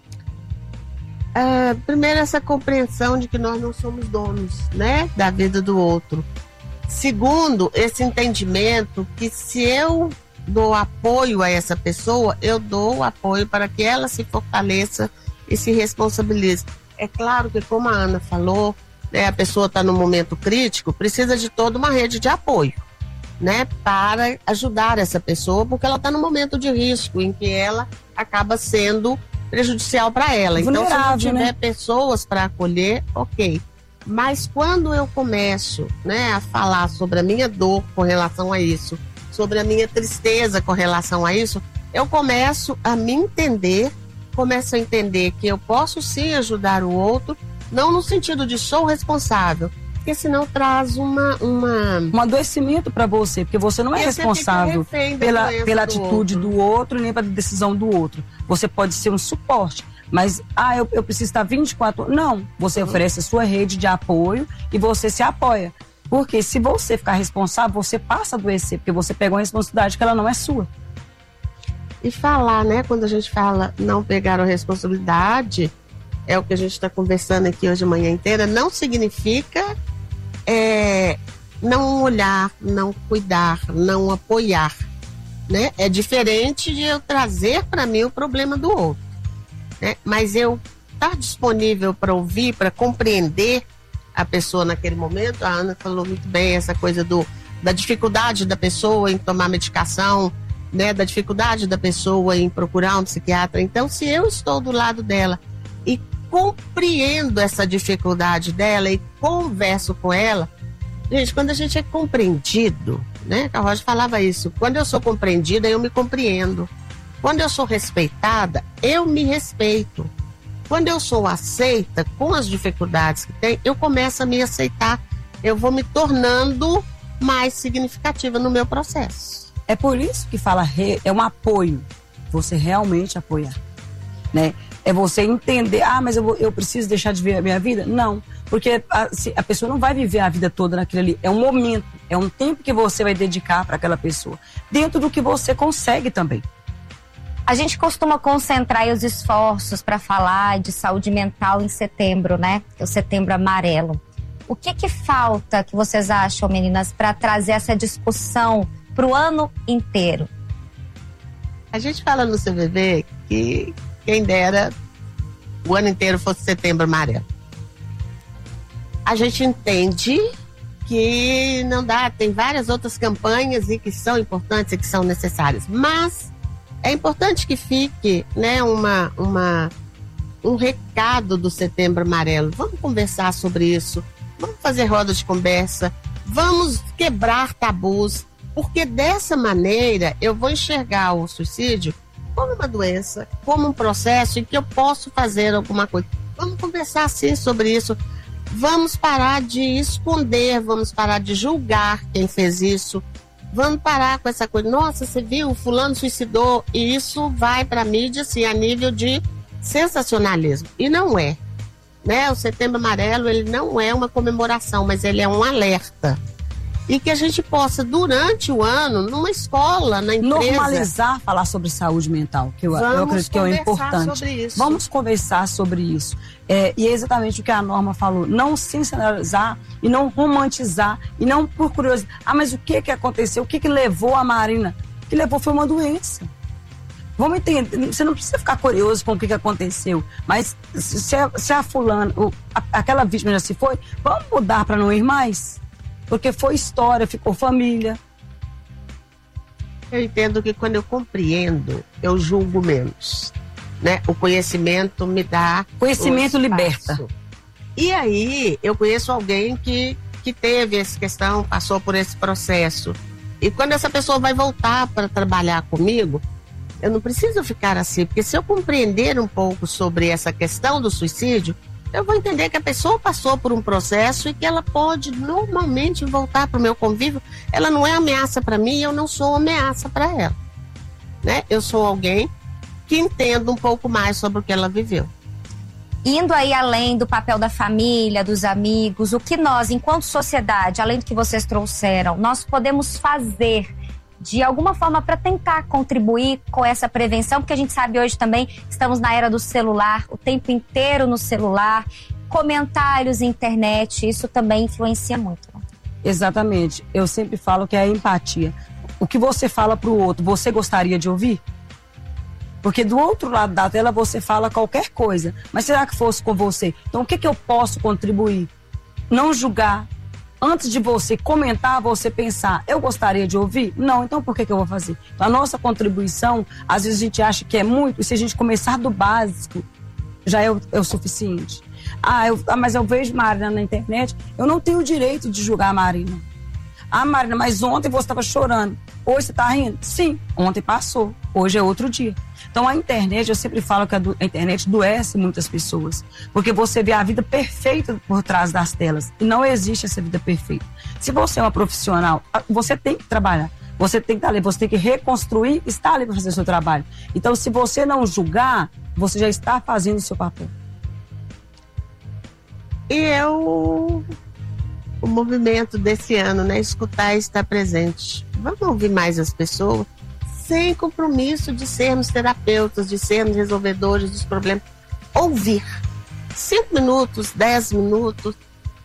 É, primeiro, essa compreensão de que nós não somos donos, né, da vida do outro. Segundo, esse entendimento que se eu dou apoio a essa pessoa, eu dou apoio para que ela se fortaleça e se responsabilize. É claro que, como a Ana falou, né, a pessoa está num momento crítico, precisa de toda uma rede de apoio, né, para ajudar essa pessoa, porque ela está num momento de risco em que ela acaba sendo prejudicial para ela. Então, se não tiver, né, pessoas para acolher, ok. Mas quando eu começo, né, a falar sobre a minha dor com relação a isso, sobre a minha tristeza com relação a isso, eu começo a me entender, começo a entender que eu posso sim ajudar o outro, não no sentido de sou responsável, porque senão traz uma... uma... um adoecimento para você, porque você não é e responsável pela, pela do atitude outro. do outro, nem pela decisão do outro. Você pode ser um suporte, mas, ah, eu, eu preciso estar vinte e quatro horas. Não, você uhum. oferece a sua rede de apoio e você se apoia. Porque se você ficar responsável, você passa a adoecer, porque você pegou uma responsabilidade que ela não é sua. E falar, né, quando a gente fala não pegar a responsabilidade, é o que a gente está conversando aqui hoje a manhã inteira, não significa é, não olhar, não cuidar, não apoiar, né? É diferente de eu trazer para mim o problema do outro. Né? Mas eu estar disponível para ouvir, para compreender a pessoa naquele momento. A Ana falou muito bem essa coisa do, da dificuldade da pessoa em tomar medicação, né? Da dificuldade da pessoa em procurar um psiquiatra. Então, se eu estou do lado dela e compreendo essa dificuldade dela e converso com ela, gente, quando a gente é compreendido, né? A Rosa falava isso, quando eu sou compreendida, eu me compreendo. Quando eu sou respeitada, eu me respeito. Quando eu sou aceita, com as dificuldades que tem, eu começo a me aceitar. Eu vou me tornando mais significativa no meu processo. É por isso que fala, re, é um apoio. Você realmente apoiar, né? É você entender, ah, mas eu, vou, eu preciso deixar de viver a minha vida? Não, porque a, se, a pessoa não vai viver a vida toda naquilo ali. É um momento, é um tempo que você vai dedicar para aquela pessoa. Dentro do que você consegue também. A gente costuma concentrar os esforços para falar de saúde mental em setembro, né? O Setembro Amarelo. O que que falta, que vocês acham, meninas, para trazer essa discussão para o ano inteiro? A gente fala no C V V que quem dera o ano inteiro fosse Setembro Amarelo. A gente entende que não dá, tem várias outras campanhas e que são importantes e que são necessárias, mas é importante que fique, né, uma, uma, um recado do Setembro Amarelo. Vamos conversar sobre isso, vamos fazer roda de conversa, vamos quebrar tabus, porque dessa maneira eu vou enxergar o suicídio como uma doença, como um processo em que eu posso fazer alguma coisa. Vamos conversar sim sobre isso, vamos parar de esconder, vamos parar de julgar quem fez isso. Vamos parar com essa coisa, nossa, você viu, o fulano suicidou, e isso vai para a mídia, assim, a nível de sensacionalismo. E não é. Né? O Setembro Amarelo, ele não é uma comemoração, mas ele é um alerta. E que a gente possa, durante o ano, numa escola, na empresa... normalizar falar sobre saúde mental, que eu, eu acredito que é o importante. Sobre isso. Vamos conversar sobre isso. É, e é exatamente o que a Norma falou. Não sensacionalizar e não romantizar. E não por curiosidade. Ah, mas o que que aconteceu? O que que levou a Marina? O que levou foi uma doença. Vamos entender. Você não precisa ficar curioso com o que que aconteceu. Mas se a, se a fulana, o, a, aquela vítima já se foi, vamos mudar para não ir mais? Porque foi história, ficou família. Eu entendo que quando eu compreendo, eu julgo menos, né? O conhecimento me dá... Conhecimento liberta. E aí, eu conheço alguém que, que teve essa questão, passou por esse processo. E quando essa pessoa vai voltar para trabalhar comigo, eu não preciso ficar assim, porque se eu compreender um pouco sobre essa questão do suicídio, eu vou entender que a pessoa passou por um processo e que ela pode normalmente voltar para o meu convívio. Ela não é ameaça para mim e eu não sou ameaça para ela. Né? Eu sou alguém que entende um pouco mais sobre o que ela viveu. Indo aí além do papel da família, dos amigos, o que nós, enquanto sociedade, além do que vocês trouxeram, nós podemos fazer de alguma forma para tentar contribuir com essa prevenção, porque a gente sabe hoje também estamos na era do celular, o tempo inteiro no celular, comentários, internet, isso também influencia muito. Exatamente. Eu sempre falo que é a empatia. O que você fala para o outro, você gostaria de ouvir? Porque do outro lado da tela você fala qualquer coisa, mas será que fosse com você? Então o que que eu posso contribuir? Não julgar. Antes de você comentar, você pensar, eu gostaria de ouvir? Não, então por que que eu vou fazer? Então, a nossa contribuição, às vezes a gente acha que é muito, e se a gente começar do básico, já é o, é o suficiente. Ah, eu, ah, mas eu vejo Marina na internet, eu não tenho o direito de julgar a Marina. Ah, Marina, mas ontem você estava chorando. Hoje você está rindo? Sim, ontem passou, hoje é outro dia. Então a internet, eu sempre falo que a, do, a internet adoece muitas pessoas, porque você vê a vida perfeita por trás das telas, e não existe essa vida perfeita. Se você é uma profissional, você tem que trabalhar, você tem que estar ali, você tem que reconstruir, estar ali para fazer o seu trabalho. Então se você não julgar, você já está fazendo o seu papel. E eu... o movimento desse ano, né? Escutar e estar presente. Vamos ouvir mais as pessoas, sem compromisso de sermos terapeutas, de sermos resolvedores dos problemas. Ouvir. Cinco minutos, dez minutos,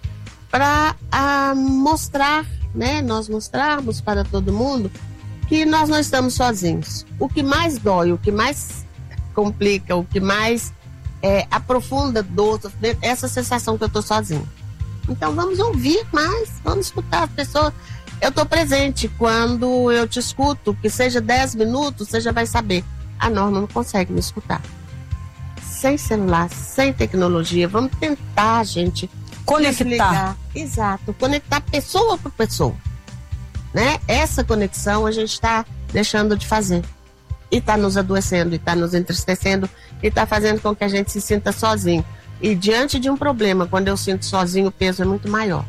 para mostrar, né? Nós mostrarmos para todo mundo que nós não estamos sozinhos. O que mais dói, o que mais complica, o que mais é, aprofunda dor, essa sensação que eu estou sozinho. Então vamos ouvir mais, vamos escutar as pessoas. Eu estou presente quando eu te escuto, que seja dez minutos, você já vai saber. A Norma não consegue me escutar. Sem celular, sem tecnologia, vamos tentar, gente, conectar. Desligar. Exato, conectar pessoa por pessoa. Né? Essa conexão a gente está deixando de fazer. E está nos adoecendo, e está nos entristecendo, e está fazendo com que a gente se sinta sozinho. E diante de um problema, quando eu sinto sozinho, o peso é muito maior.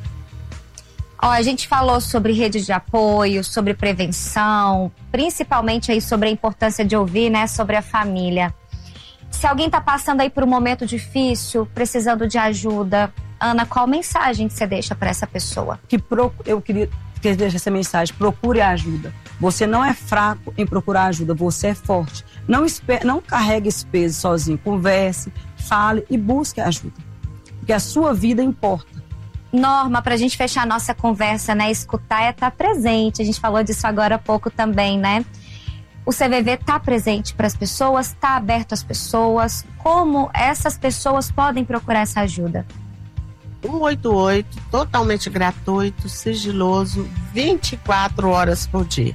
Ó, a gente falou sobre rede de apoio, sobre prevenção, principalmente aí sobre a importância de ouvir, né, sobre a família. Se alguém está passando aí por um momento difícil, precisando de ajuda, Ana, qual mensagem que você deixa para essa pessoa? Que pro, eu queria que deixe essa mensagem: procure ajuda. Você não é fraco em procurar ajuda, você é forte. Não, espere, não carregue esse peso sozinho. Converse, fale e busque ajuda, porque a sua vida importa. Norma, para a gente fechar a nossa conversa, né, escutar é estar presente. A gente falou disso agora há pouco também, né? O C V V está presente para as pessoas, está aberto às pessoas. Como essas pessoas podem procurar essa ajuda? um oito oito, totalmente gratuito, sigiloso, vinte e quatro horas por dia.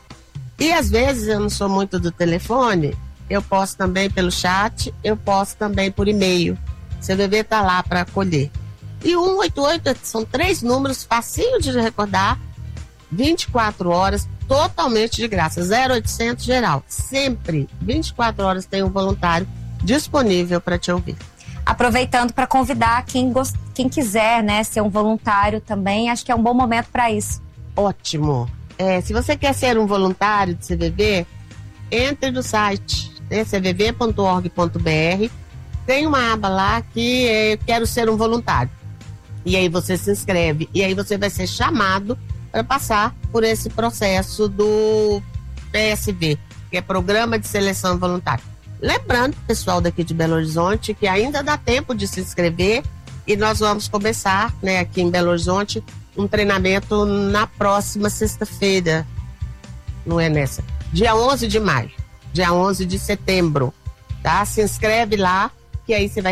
E às vezes eu não sou muito do telefone, eu posso também pelo chat, eu posso também por e-mail. O C V V está lá para acolher. E o um oito oito são três números, facinho de recordar, vinte e quatro horas, totalmente de graça, zero oitocentos geral. Sempre, vinte e quatro horas tem um voluntário disponível para te ouvir. Aproveitando para convidar quem, gost... quem quiser, né, ser um voluntário também, acho que é um bom momento para isso. Ótimo. É, se você quer ser um voluntário do C V V, entre no site, né, c v v ponto org ponto b r, tem uma aba lá que é eu quero ser um voluntário. E aí você se inscreve. E aí você vai ser chamado para passar por esse processo do P S V, que é Programa de Seleção Voluntária. Lembrando, pessoal daqui de Belo Horizonte, que ainda dá tempo de se inscrever e nós vamos começar, né, aqui em Belo Horizonte, um treinamento na próxima sexta-feira. Não é nessa? Dia onze de maio, dia onze de setembro, tá? Se inscreve lá, que aí você vai